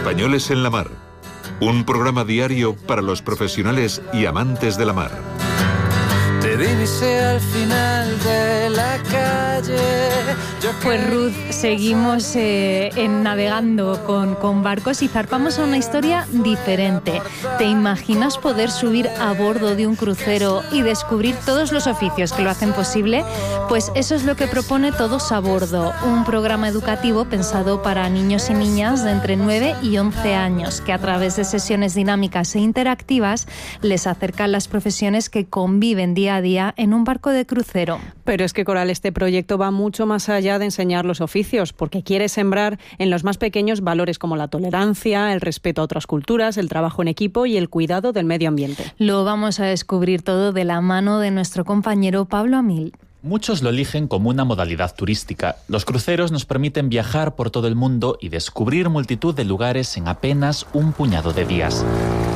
Españoles en la mar. Un programa diario para los profesionales y amantes de la mar. Te divisé al final de la calle. Pues Ruth, seguimos navegando con barcos y zarpamos a una historia diferente. ¿Te imaginas poder subir a bordo de un crucero y descubrir todos los oficios que lo hacen posible? Pues eso es lo que propone Todos a Bordo, un programa educativo pensado para niños y niñas de entre 9 y 11 años, que a través de sesiones dinámicas e interactivas les acercan las profesiones que conviven día a día en un barco de crucero. Pero es que, Coral, este proyecto va mucho más allá de enseñar los oficios, porque quiere sembrar en los más pequeños valores como la tolerancia, el respeto a otras culturas, el trabajo en equipo y el cuidado del medio ambiente. Lo vamos a descubrir todo de la mano de nuestro compañero Pablo Amil. Muchos lo eligen como una modalidad turística. Los cruceros nos permiten viajar por todo el mundo y descubrir multitud de lugares en apenas un puñado de días.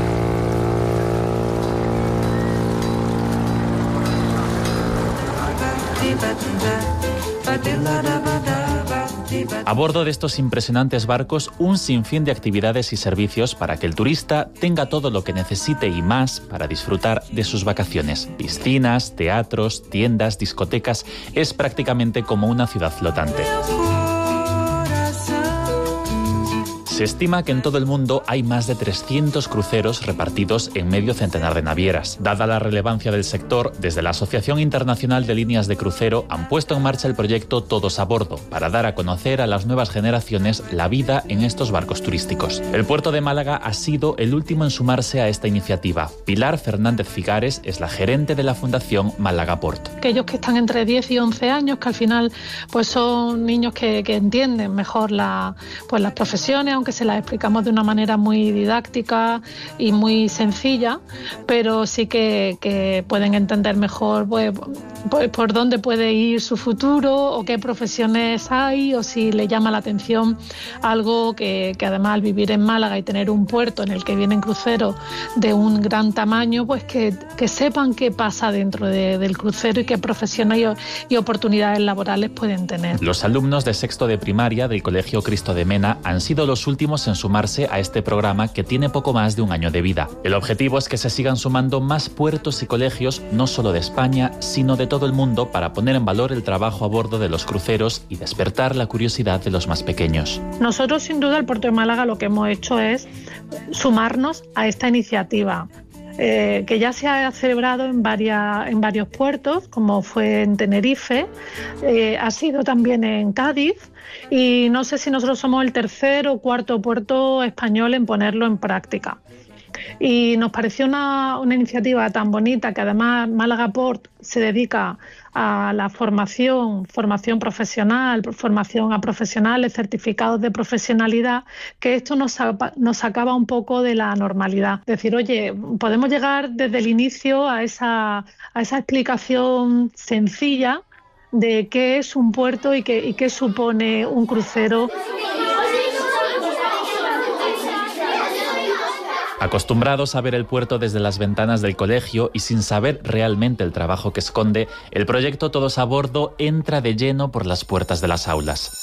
A bordo de estos impresionantes barcos, un sinfín de actividades y servicios para que el turista tenga todo lo que necesite y más para disfrutar de sus vacaciones. Piscinas, teatros, tiendas, discotecas. Es prácticamente como una ciudad flotante. Se estima que en todo el mundo hay más de 300 cruceros repartidos en medio centenar de navieras. Dada la relevancia del sector, desde la Asociación Internacional de Líneas de Crucero han puesto en marcha el proyecto Todos a Bordo, para dar a conocer a las nuevas generaciones la vida en estos barcos turísticos. El puerto de Málaga ha sido el último en sumarse a esta iniciativa. Pilar Fernández Figares es la gerente de la Fundación Málaga Port. Aquellos que están entre 10 y 11 años, que al final pues son niños que entienden mejor las profesiones, aunque se las explicamos de una manera muy didáctica y muy sencilla, pero sí que pueden entender mejor pues, por dónde puede ir su futuro o qué profesiones hay, o si le llama la atención algo que además, al vivir en Málaga y tener un puerto en el que vienen cruceros de un gran tamaño, pues que sepan qué pasa dentro del crucero y qué profesiones y oportunidades laborales pueden tener. Los alumnos de sexto de primaria del Colegio Cristo de Mena han sido los últimos en sumarse a este programa, que tiene poco más de un año de vida. El objetivo es que se sigan sumando más puertos y colegios, no solo de España, sino de todo el mundo, para poner en valor el trabajo a bordo de los cruceros y despertar la curiosidad de los más pequeños. Nosotros, sin duda, el Puerto de Málaga lo que hemos hecho es sumarnos a esta iniciativa. Que ya se ha celebrado en varios puertos, como fue en Tenerife, ha sido también en Cádiz, y no sé si nosotros somos el tercer o cuarto puerto español en ponerlo en práctica. Y nos pareció una iniciativa tan bonita, que además Málaga Port se dedica a la formación profesional, formación a profesionales, certificados de profesionalidad, que esto nos sacaba un poco de la normalidad. Decir, oye, podemos llegar desde el inicio a esa explicación sencilla de qué es un puerto y qué supone un crucero. Acostumbrados a ver el puerto desde las ventanas del colegio y sin saber realmente el trabajo que esconde, el proyecto Todos a Bordo entra de lleno por las puertas de las aulas.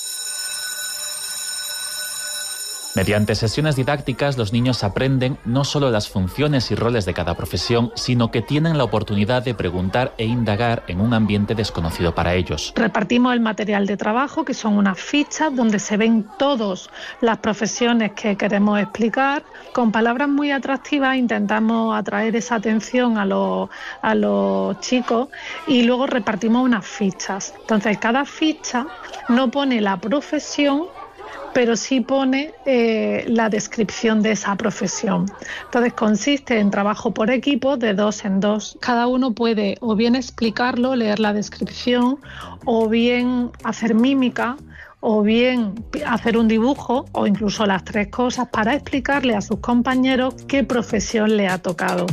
Mediante sesiones didácticas, los niños aprenden no solo las funciones y roles de cada profesión, sino que tienen la oportunidad de preguntar e indagar en un ambiente desconocido para ellos. Repartimos el material de trabajo, que son unas fichas donde se ven todas las profesiones que queremos explicar. Con palabras muy atractivas intentamos atraer esa atención a los chicos, y luego repartimos unas fichas. Entonces, cada ficha no pone la profesión, pero sí pone la descripción de esa profesión. Entonces, consiste en trabajo por equipo de 2 en 2. Cada uno puede o bien explicarlo, leer la descripción, o bien hacer mímica, o bien hacer un dibujo, o incluso las 3 cosas, para explicarle a sus compañeros qué profesión le ha tocado.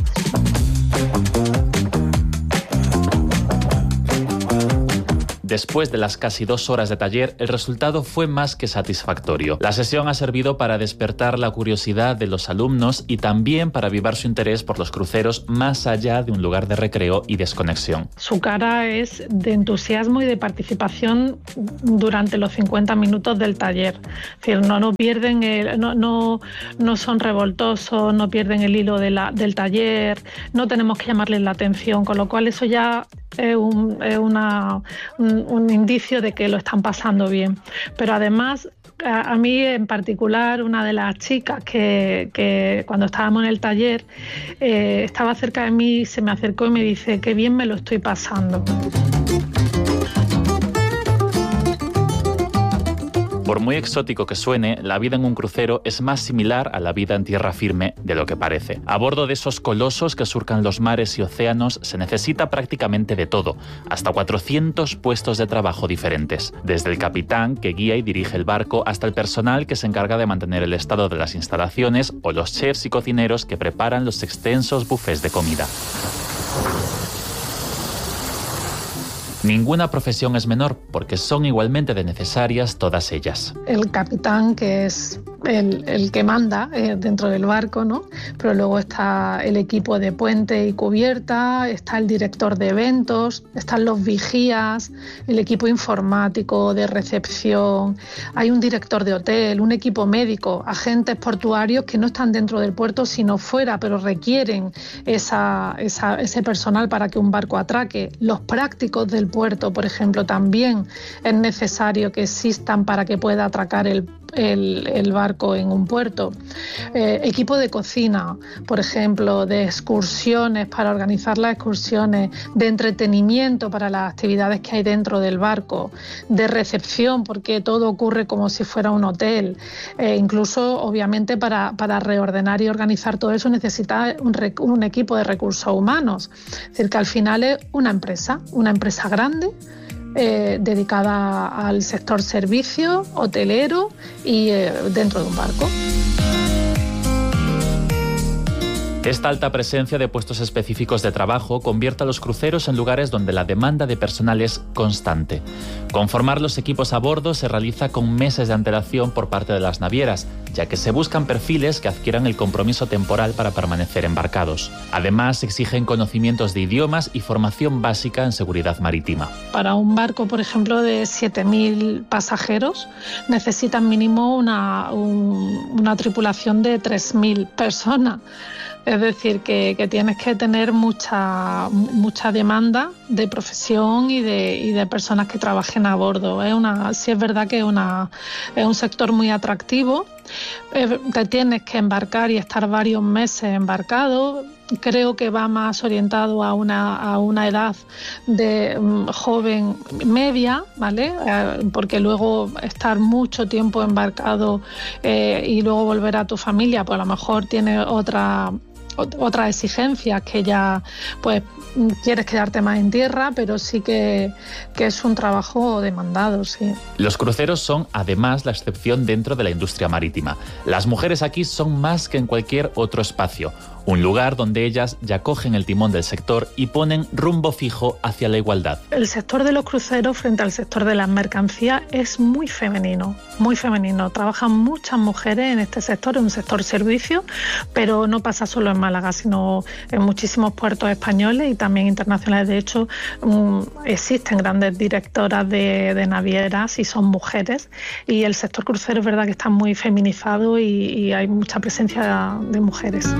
Después de las casi 2 horas de taller, el resultado fue más que satisfactorio. La sesión ha servido para despertar la curiosidad de los alumnos y también para avivar su interés por los cruceros más allá de un lugar de recreo y desconexión. Su cara es de entusiasmo y de participación durante los 50 minutos del taller. Es decir, no pierden, no son revoltosos, no pierden el hilo del taller, no tenemos que llamarles la atención, con lo cual eso ya es un indicio de que lo están pasando bien. Pero además, a mí en particular, una de las chicas que cuando estábamos en el taller estaba cerca de mí, se me acercó y me dice: qué bien me lo estoy pasando. Por muy exótico que suene, la vida en un crucero es más similar a la vida en tierra firme de lo que parece. A bordo de esos colosos que surcan los mares y océanos se necesita prácticamente de todo, hasta 400 puestos de trabajo diferentes. Desde el capitán, que guía y dirige el barco, hasta el personal que se encarga de mantener el estado de las instalaciones o los chefs y cocineros que preparan los extensos buffets de comida. Ninguna profesión es menor, porque son igualmente de necesarias todas ellas. El capitán, que es el que manda dentro del barco, ¿no? Pero luego está el equipo de puente y cubierta, está el director de eventos, están los vigías, el equipo informático, de recepción, hay un director de hotel, un equipo médico, agentes portuarios que no están dentro del puerto sino fuera, pero requieren ese personal para que un barco atraque. Los prácticos del puerto, por ejemplo, también es necesario que existan para que pueda atracar el barco en un puerto. Equipo de cocina, por ejemplo, de excursiones para organizar las excursiones, de entretenimiento para las actividades que hay dentro del barco, de recepción, porque todo ocurre como si fuera un hotel. Incluso, obviamente, para reordenar y organizar todo eso necesita un equipo de recursos humanos. Es decir, que al final es una empresa grande, dedicada al sector servicio, hotelero y dentro de un barco. Esta alta presencia de puestos específicos de trabajo convierte a los cruceros en lugares donde la demanda de personal es constante. Conformar los equipos a bordo se realiza con meses de antelación por parte de las navieras, ya que se buscan perfiles que adquieran el compromiso temporal para permanecer embarcados. Además, se exigen conocimientos de idiomas y formación básica en seguridad marítima. Para un barco, por ejemplo, de 7.000 pasajeros, necesitan mínimo una tripulación de 3.000 personas. Es decir, que tienes que tener mucha demanda de profesión y de personas que trabajen a bordo. Sí es verdad que es un sector muy atractivo. Te tienes que embarcar y estar varios meses embarcado. Creo que va más orientado a una edad de joven media, ¿vale? Porque luego estar mucho tiempo embarcado y luego volver a tu familia, pues a lo mejor tiene otras exigencias, que ya pues quieres quedarte más en tierra, pero sí que es un trabajo demandado, sí. Los cruceros son además la excepción dentro de la industria marítima. Las mujeres aquí son más que en cualquier otro espacio. Un lugar donde ellas ya cogen el timón del sector y ponen rumbo fijo hacia la igualdad. El sector de los cruceros frente al sector de las mercancías es muy femenino, muy femenino. Trabajan muchas mujeres en este sector, es un sector servicio, pero no pasa solo en Málaga, sino en muchísimos puertos españoles y también internacionales. De hecho, existen grandes directoras de navieras y son mujeres, y el sector crucero es verdad que está muy feminizado y hay mucha presencia de mujeres.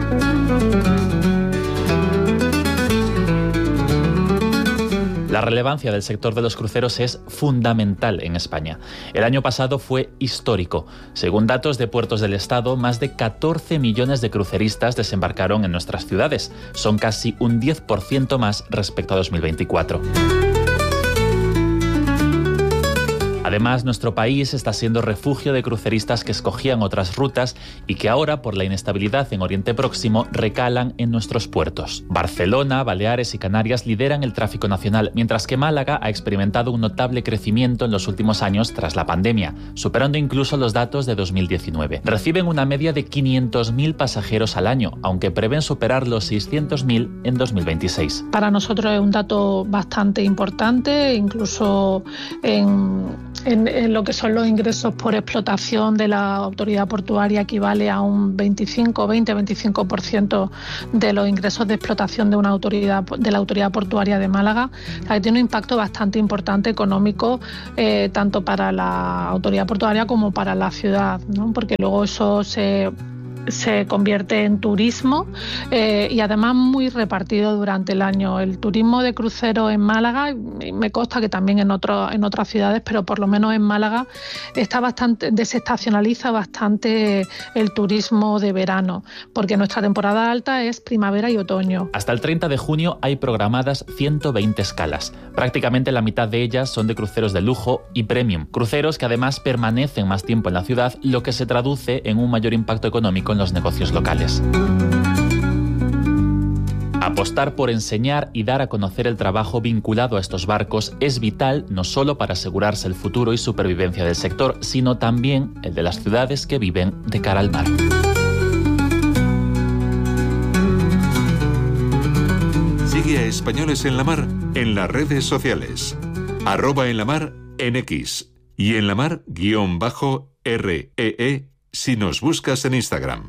La relevancia del sector de los cruceros es fundamental en España. El año pasado fue histórico. Según datos de Puertos del Estado, más de 14 millones de cruceristas desembarcaron en nuestras ciudades. Son casi un 10% más respecto a 2024. Además, nuestro país está siendo refugio de cruceristas que escogían otras rutas y que ahora, por la inestabilidad en Oriente Próximo, recalan en nuestros puertos. Barcelona, Baleares y Canarias lideran el tráfico nacional, mientras que Málaga ha experimentado un notable crecimiento en los últimos años tras la pandemia, superando incluso los datos de 2019. Reciben una media de 500.000 pasajeros al año, aunque prevén superar los 600.000 en 2026. Para nosotros es un dato bastante importante, incluso en lo que son los ingresos por explotación de la autoridad portuaria equivale a un 20-25% de los ingresos de explotación de la autoridad portuaria de Málaga. O sea, que tiene un impacto bastante importante económico, tanto para la autoridad portuaria como para la ciudad, ¿no? Porque luego eso se convierte en turismo y además muy repartido durante el año. El turismo de crucero en Málaga, me consta que también en otras ciudades, pero por lo menos en Málaga desestacionaliza bastante el turismo de verano, porque nuestra temporada alta es primavera y otoño. Hasta el 30 de junio hay programadas 120 escalas. Prácticamente la mitad de ellas son de cruceros de lujo y premium. Cruceros que además permanecen más tiempo en la ciudad, lo que se traduce en un mayor impacto económico en los negocios locales. Apostar por enseñar y dar a conocer el trabajo vinculado a estos barcos es vital no solo para asegurarse el futuro y supervivencia del sector, sino también el de las ciudades que viven de cara al mar. Sigue a Españoles en la Mar en las redes sociales. @enlamar en X y enlamar_REE si nos buscas en Instagram.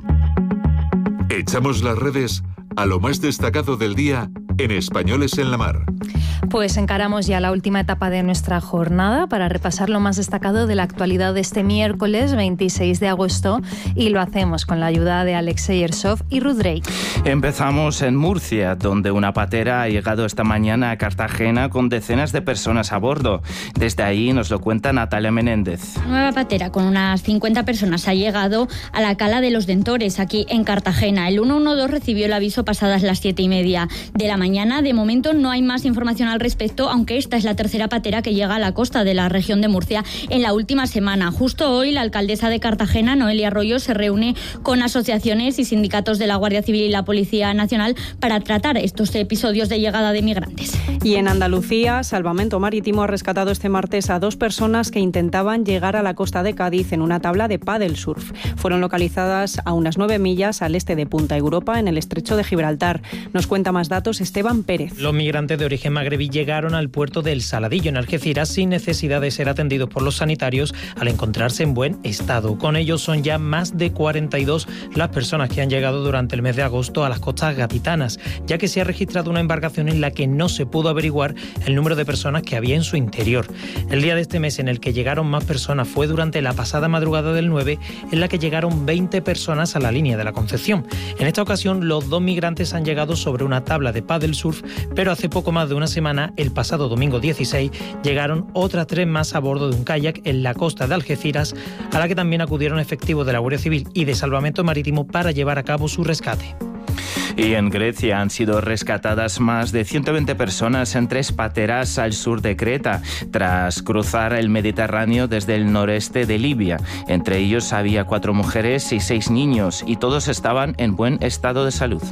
Echamos las redes a lo más destacado del día en Españoles en la Mar. Pues encaramos ya la última etapa de nuestra jornada para repasar lo más destacado de la actualidad de este miércoles 26 de agosto y lo hacemos con la ayuda de Alexei Ersov y Ruth Drake. Empezamos en Murcia, donde una patera ha llegado esta mañana a Cartagena con decenas de personas a bordo. Desde ahí nos lo cuenta Natalia Menéndez. Una nueva patera con unas 50 personas ha llegado a la Cala de los Dentores, aquí en Cartagena. El 112 recibió el aviso pasadas las 7:30 de la mañana. De momento no hay más información al respecto, aunque esta es la tercera patera que llega a la costa de la región de Murcia en la última semana. Justo hoy la alcaldesa de Cartagena, Noelia Arroyo, se reúne con asociaciones y sindicatos de la Guardia Civil y la Policía Nacional para tratar estos episodios de llegada de migrantes. Y en Andalucía, Salvamento Marítimo ha rescatado este martes a 2 personas que intentaban llegar a la costa de Cádiz en una tabla de paddle surf. Fueron localizadas a unas 9 millas al este de Punta Europa, en el estrecho de Gibraltar. Nos cuenta más datos Esteban Pérez. Los migrantes de origen magrebí llegaron al puerto del Saladillo, en Algeciras, sin necesidad de ser atendidos por los sanitarios al encontrarse en buen estado. Con ellos son ya más de 42 las personas que han llegado durante el mes de agosto a las costas gaditanas, ya que se ha registrado una embarcación en la que no se pudo averiguar el número de personas que había en su interior. El día de este mes en el que llegaron más personas fue durante la pasada madrugada del 9, en la que llegaron 20 personas a la línea de la Concepción. En esta ocasión, los 2 migrantes han llegado sobre una tabla de paddle surf, pero hace poco más de una semana, el pasado domingo 16, llegaron otras 3 más a bordo de un kayak en la costa de Algeciras, a la que también acudieron efectivos de la Guardia Civil y de Salvamento Marítimo para llevar a cabo su rescate. Y en Grecia han sido rescatadas más de 120 personas en 3 pateras al sur de Creta, tras cruzar el Mediterráneo desde el noreste de Libia. Entre ellos había 4 mujeres y 6 niños, y todos estaban en buen estado de salud.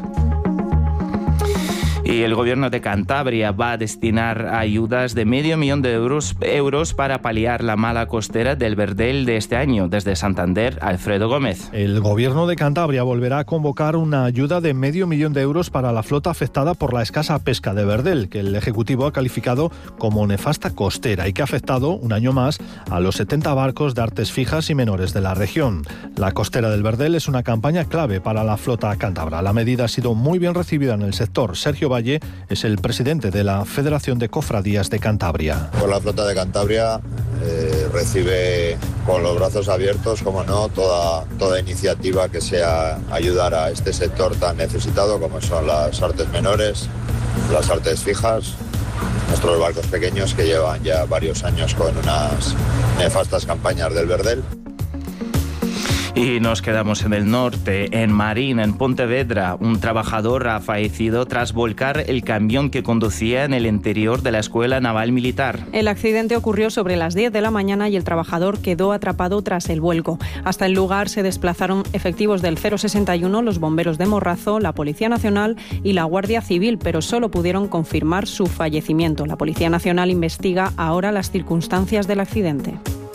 Y el gobierno de Cantabria va a destinar ayudas de $500,000 euros para paliar la mala costera del Verdel de este año. Desde Santander, Alfredo Gómez. El gobierno de Cantabria volverá a convocar una ayuda de $500,000 para la flota afectada por la escasa pesca de Verdel, que el Ejecutivo ha calificado como nefasta costera y que ha afectado un año más a los 70 barcos de artes fijas y menores de la región. La costera del Verdel es una campaña clave para la flota cántabra. La medida ha sido muy bien recibida en el sector. Sergio Valle es el presidente de la Federación de Cofradías de Cantabria. Pues la flota de Cantabria recibe con los brazos abiertos, como no, toda iniciativa que sea ayudar a este sector tan necesitado como son las artes menores, las artes fijas, nuestros barcos pequeños que llevan ya varios años con unas nefastas campañas del Verdel. Y nos quedamos en el norte, en Marín, en Pontevedra. Un trabajador ha fallecido tras volcar el camión que conducía en el interior de la Escuela Naval Militar. El accidente ocurrió sobre las 10 de la mañana y el trabajador quedó atrapado tras el vuelco. Hasta el lugar se desplazaron efectivos del 061, los bomberos de Morrazo, la Policía Nacional y la Guardia Civil, pero solo pudieron confirmar su fallecimiento. La Policía Nacional investiga ahora las circunstancias del accidente.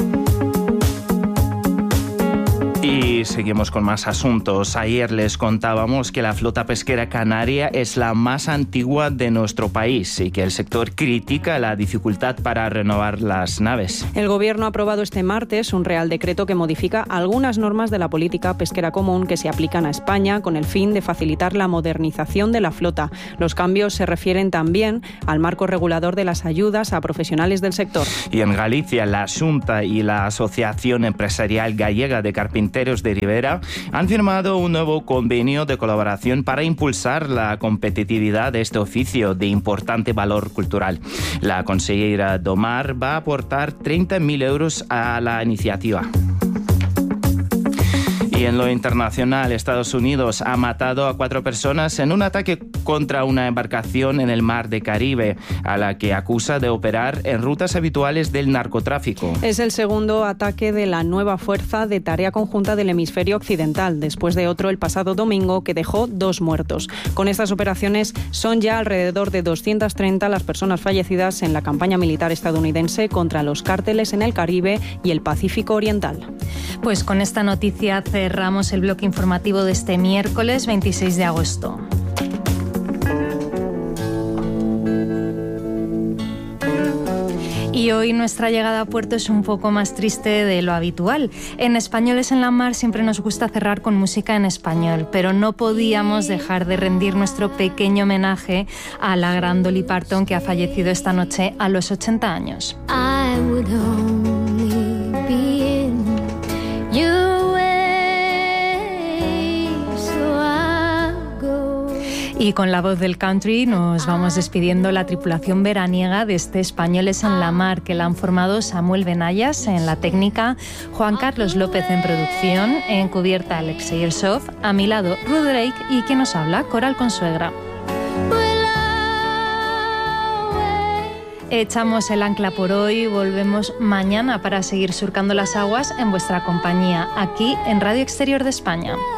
Y seguimos con más asuntos. Ayer les contábamos que la flota pesquera canaria es la más antigua de nuestro país y que el sector critica la dificultad para renovar las naves. El Gobierno ha aprobado este martes un Real Decreto que modifica algunas normas de la política pesquera común que se aplican a España con el fin de facilitar la modernización de la flota. Los cambios se refieren también al marco regulador de las ayudas a profesionales del sector. Y en Galicia, la Xunta y la Asociación Empresarial Gallega de Carpinteros de Ribera han firmado un nuevo convenio de colaboración para impulsar la competitividad de este oficio de importante valor cultural. La consellera Domar va a aportar 30.000 euros a la iniciativa. Y en lo internacional, Estados Unidos ha matado a 4 personas en un ataque contra una embarcación en el Mar de Caribe, a la que acusa de operar en rutas habituales del narcotráfico. Es el segundo ataque de la nueva Fuerza de Tarea Conjunta del Hemisferio Occidental, después de otro el pasado domingo que dejó 2 muertos. Con estas operaciones son ya alrededor de 230 las personas fallecidas en la campaña militar estadounidense contra los cárteles en el Caribe y el Pacífico Oriental. Pues con esta noticia cerramos el bloque informativo de este miércoles 26 de agosto. Y hoy nuestra llegada a puerto es un poco más triste de lo habitual. En Españoles en la Mar siempre nos gusta cerrar con música en español, pero no podíamos dejar de rendir nuestro pequeño homenaje a la gran Dolly Parton, que ha fallecido esta noche a los 80 años. Y con la voz del country nos vamos despidiendo la tripulación veraniega de este Españoles en la Mar, que la han formado Samuel Benayas en la técnica, Juan Carlos López en producción, en cubierta Alexei Ersov, a mi lado Ruth Drake y quien nos habla, Coral Consuegra. Echamos el ancla por hoy, volvemos mañana para seguir surcando las aguas en vuestra compañía, aquí en Radio Exterior de España.